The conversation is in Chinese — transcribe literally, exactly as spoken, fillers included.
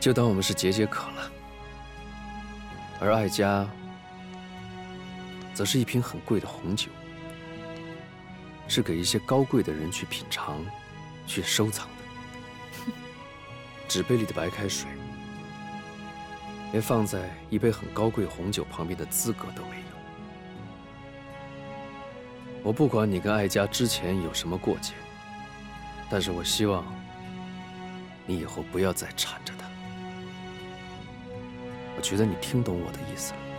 就当我们是解解渴了。而艾家，则是一瓶很贵的红酒，是给一些高贵的人去品尝、去收藏的。纸杯里的白开水，连放在一杯很高贵红酒旁边的资格都没有。我不管你跟艾家之前有什么过节，但是我希望你以后不要再缠着他。我觉得你听懂我的意思了。